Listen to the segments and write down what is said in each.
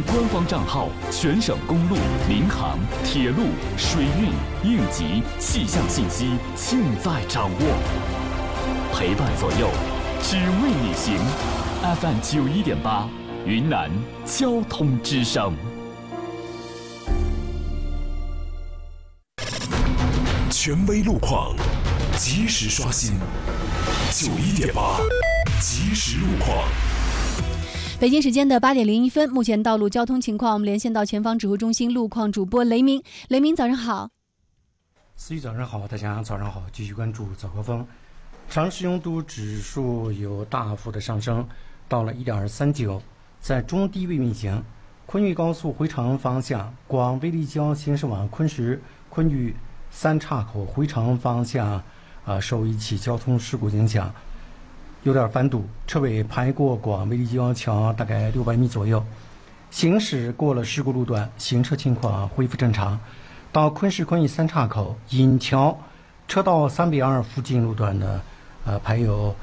官方账号，全省公路、民航、铁路、水运、应急、气象信息尽在掌握，陪伴左右，只为你行。FM 91.8，云南交通之声。权威路况，及时刷新。91.8，即时路况。 北京时间的8点01分，目前道路交通情况，我们连线到前方指挥中心路况主播雷鸣。雷鸣，早上好。 思雨，早上好，大家早上好。继续关注早高峰，城市拥堵指数有大幅的上升，到了1.39，在中低位运行。昆玉高速回程方向，广威立交行驶往昆石、昆玉三岔口回程方向，受一起交通事故影响，有点翻堵，车尾排过广威立交桥大概600米左右。行驶过了事故路段，行车情况恢复正常。到昆石昆玉三岔口引桥车道302附近路段呢，排有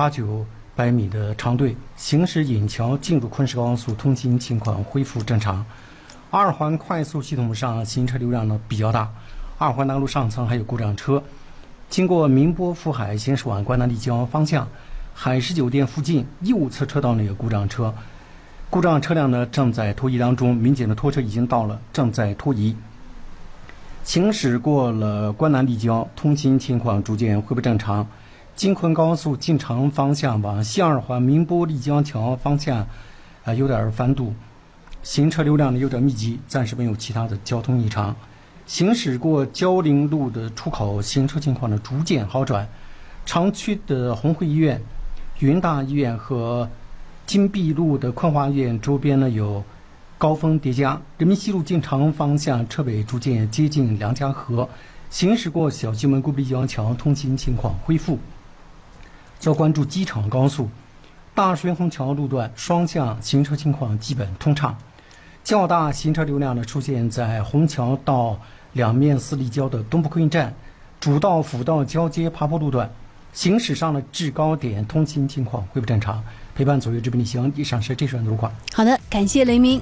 800-900米的长队。行驶引桥进入昆石高速通行情况恢复正常。二环快速系统上行车流量呢比较大，二环南路上层还有故障车。经过民波福海行驶往关南立交方向，海狮酒店附近右侧车道内有故障车，故障车辆呢正在拖移当中，民警的拖车已经到了，正在拖移。行驶过了关南立交，通行情况逐渐恢复正常。京昆高速进城方向往西二环民波立交桥方向，有点翻堵，行车流量呢有点密集，暂时没有其他的交通异常。行驶过蕉陵路的出口，行车情况呢逐渐好转。长区的红会医院、云大医院和金碧路的昆华医院周边呢有高峰叠加。人民西路进城方向车尾逐渐接近梁家河，行驶过小西门古立交桥，通行情况恢复。要关注机场高速大水虹桥路段双向行车情况基本通畅，较大行车流量呢出现在虹桥到两面四立交的东部客运站、主道辅道交接爬坡路段，行驶上的制高点通行情况恢复正常。陪伴左右这边旅行，以上是这段路况。 好的，感谢雷鸣。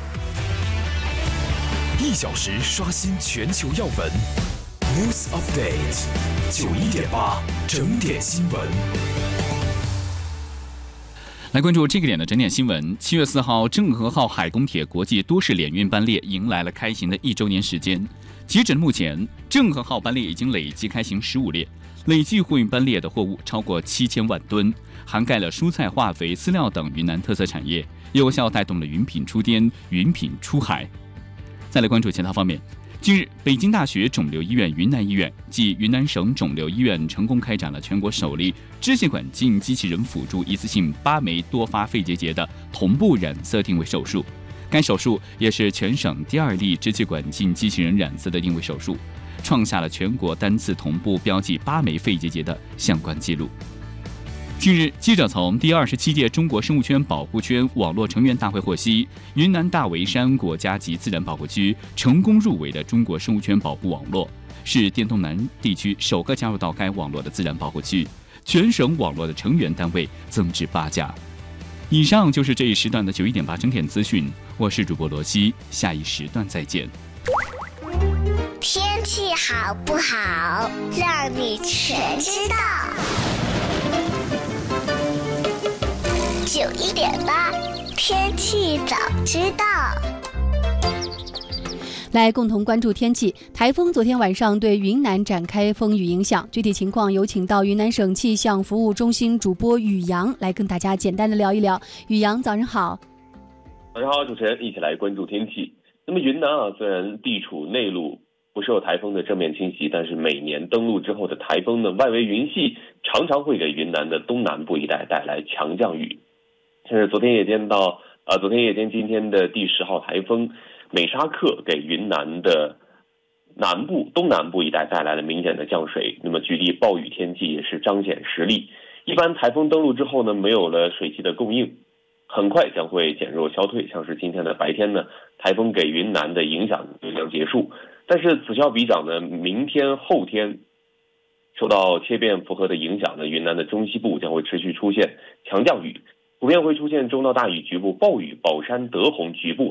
1小时刷新全球要闻 ，News Update 91.8整点新闻。来关注这个点的整点新闻。7月4号，郑和号海公铁国际多式联运班列迎来了开行的1周年时间。截止目前，郑和号班列已经累计开行15列，累计货运班列的货物超过7000万吨，涵盖了蔬菜、化肥、饲料等云南特色产业，有效带动了云品出滇、云品出海。再来关注其他方面。近日，北京大学肿瘤医院云南医院暨云南省肿瘤医院成功开展了全国首例支气管镜机器人辅助一次性8枚多发肺结节的同步染色定位手术。该手术也是全省第2例支气管镜机器人染色的定位手术，创下了全国单次同步标记8枚肺结节的相关记录。近日，记者从第27届中国生物圈保护圈网络成员大会获悉，云南大围山国家级自然保护区成功入围的中国生物圈保护网络，是滇东南地区首个加入到该网络的自然保护区，全省网络的成员单位增至8家。以上就是这一时段的91.8整点资讯，我是主播罗西，下一时段再见。 天气好不好，让你全知道。91.8天气早知道。 来共同关注天气。台风昨天晚上对云南展开风雨影响，具体情况有请到云南省气象服务中心主播宇阳来跟大家简单的聊一聊。宇阳，早上好。 早上好，主持人，一起来关注天气。那么云南虽然地处内陆，不受台风的正面侵袭，但是每年登陆之后的台风呢，外围云系常常会给云南的东南部一带带来强降雨。像是昨天夜间今天的第10号台风美沙克给云南的南部、东南部一带带来了明显的降水，那么局地暴雨天气也是彰显实力。一般台风登陆之后呢，没有了水汽的供应，很快将会减弱消退。像是今天的白天呢，台风给云南的影响就将结束，但是此消彼长呢，明天、后天受到切变负荷的影响呢，云南的中西部将会持续出现强降雨，普遍会出现中到大雨局部暴雨，保山、德宏局部